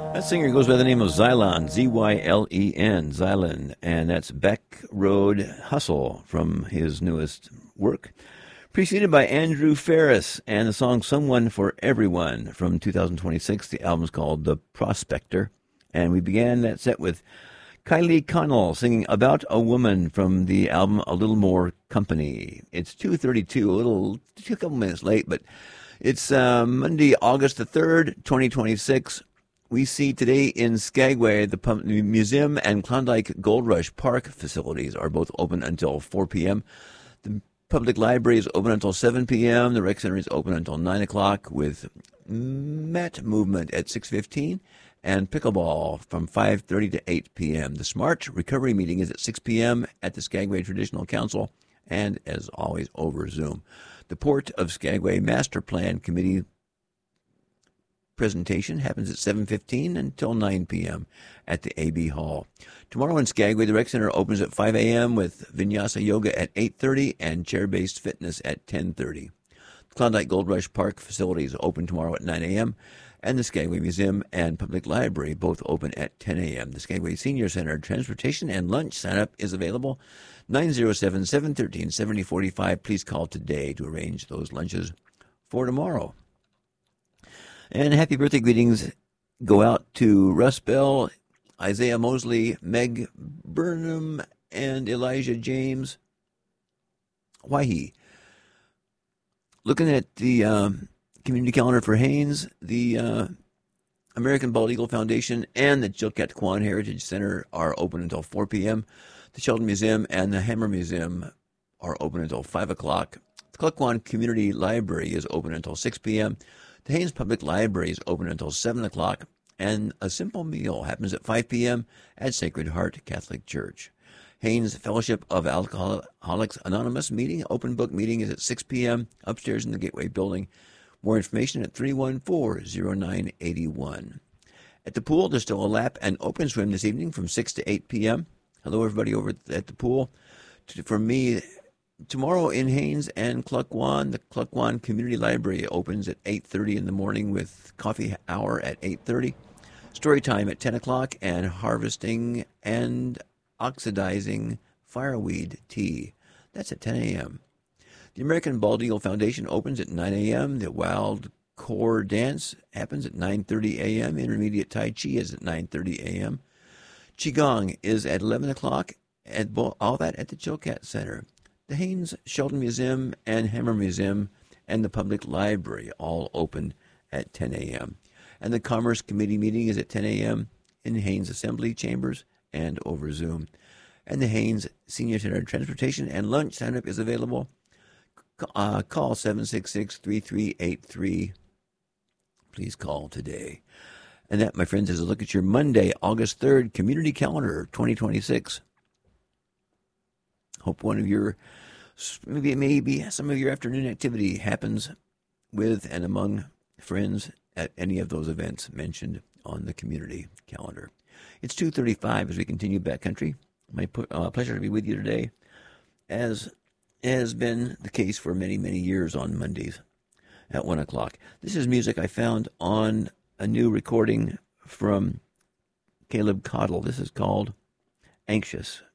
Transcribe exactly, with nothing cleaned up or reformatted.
That singer goes by the name of Xylon, Z Y L E N, Xylon, and that's Beck Road Hustle from his newest work. Preceded by Andrew Ferris and the song Someone for Everyone from two thousand twenty-six. The album's called The Prospector. And we began that set with Kylie Connell singing About a Woman from the album A Little More Company. It's two thirty-two, a little, a couple minutes late, but it's uh, Monday, August the third, twenty twenty-six. We see today in Skagway, the Pump Museum and Klondike Gold Rush Park facilities are both open until four p.m. The public library is open until seven p.m. The rec center is open until nine o'clock with mat movement at six fifteen and pickleball from five thirty to eight p.m. The SMART recovery meeting is at six p.m. at the Skagway Traditional Council and, as always, over Zoom. The Port of Skagway Master Plan Committee presentation happens at seven fifteen until nine p.m. at the A B Hall. Tomorrow in Skagway, the Rec Center opens at five a.m. with Vinyasa Yoga at eight thirty and chair-based fitness at ten thirty. The Klondike Gold Rush Park facilities open tomorrow at nine a.m. and the Skagway Museum and Public Library both open at ten a.m. The Skagway Senior Center transportation and lunch sign-up is available. nine oh seven, seven one three, seven oh four five. Please call today to arrange those lunches for tomorrow. And happy birthday greetings go out to Russ Bell, Isaiah Mosley, Meg Burnham, and Elijah James. Why Looking at the um, community calendar for Haines, the uh, American Bald Eagle Foundation and the Chilkat Kwan Heritage Center are open until four p.m. The Sheldon Museum and the Hammer Museum are open until five o'clock. The Klukwan Community Library is open until six p.m. The Haines Public Library is open until seven o'clock, and a simple meal happens at five p.m. at Sacred Heart Catholic Church. Haines Fellowship of Alcoholics Anonymous meeting, open book meeting is at six p.m. upstairs in the Gateway Building. More information at three one four, oh nine eight one. At the pool, there's still a lap and open swim this evening from six to eight p.m. Hello, everybody over at the pool. For me, tomorrow in Haines and Klukwan, the Klukwan Community Library opens at eight thirty in the morning with coffee hour at eight thirty. Story time at ten o'clock and harvesting and oxidizing fireweed tea. That's at ten a.m. The American Bald Eagle Foundation opens at nine a.m. The Wild Core Dance happens at nine thirty a.m. Intermediate Tai Chi is at nine thirty a.m. Qigong is at eleven o'clock, and all that at the Chilkat Center. The Haines Sheldon Museum and Hammer Museum and the Public Library all open at ten a.m. And the Commerce Committee meeting is at ten a.m. in Haines Assembly Chambers and over Zoom. And the Haines Senior Center Transportation and Lunch sign-up is available. Uh, call seven six six, three three eight three. Please call today. And that, my friends, is a look at your Monday, August third, community calendar twenty twenty-six. Hope one of your, maybe maybe some of your afternoon activity happens with and among friends at any of those events mentioned on the community calendar. It's two thirty-five as we continue backcountry. My uh, pleasure to be with you today, as has been the case for many, many years on Mondays at one o'clock. This is music I found on a new recording from Caleb Cottle. This is called Anxious.